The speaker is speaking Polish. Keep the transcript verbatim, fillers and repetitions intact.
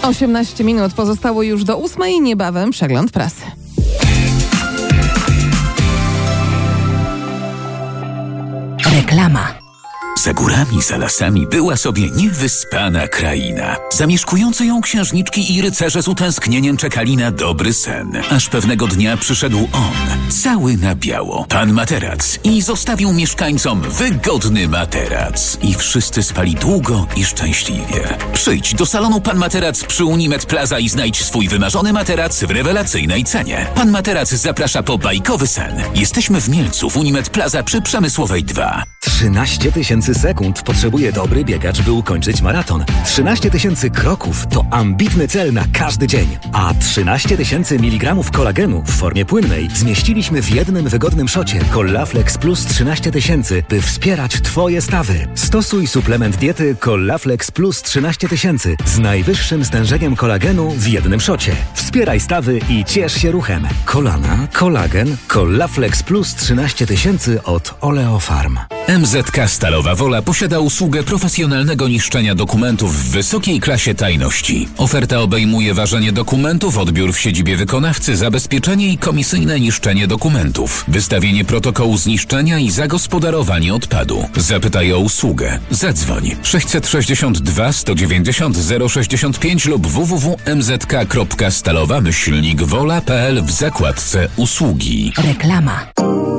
osiemnaście minut pozostało już do ósmej, niebawem przegląd prasy. Reklama. Za górami, za lasami była sobie niewyspana kraina. Zamieszkujące ją księżniczki i rycerze z utęsknieniem czekali na dobry sen. Aż pewnego dnia przyszedł on, cały na biało, pan materac, i zostawił mieszkańcom wygodny materac. I wszyscy spali długo i szczęśliwie. Przyjdź do salonu Pan Materac przy Unimed Plaza i znajdź swój wymarzony materac w rewelacyjnej cenie. Pan Materac zaprasza po bajkowy sen. Jesteśmy w Mielcu w Unimed Plaza przy Przemysłowej dwa. trzynaście tysięcy sekund potrzebuje dobry biegacz, by ukończyć maraton. trzynaście tysięcy kroków to ambitny cel na każdy dzień. A trzynaście tysięcy miligramów kolagenu w formie płynnej zmieściliśmy w jednym wygodnym szocie Collaflex Plus trzynaście tysięcy, by wspierać Twoje stawy. Stosuj suplement diety Collaflex Plus trzynaście tysięcy z najwyższym stężeniem kolagenu w jednym szocie. Wspieraj stawy i ciesz się ruchem. Kolana, kolagen, Collaflex Plus trzynaście tysięcy od Oleofarm. M Z K Stalowa Wola posiada usługę profesjonalnego niszczenia dokumentów w wysokiej klasie tajności. Oferta obejmuje ważenie dokumentów, odbiór w siedzibie wykonawcy, zabezpieczenie i komisyjne niszczenie dokumentów, wystawienie protokołu zniszczenia i zagospodarowanie odpadu. Zapytaj o usługę. Zadzwoń sześćset sześćdziesiąt dwa sto dziewięćdziesiąt zero sześćdziesiąt pięć lub w w w kropka m z k kropka stalowa myślnik wola kropka p l w zakładce usługi. Reklama.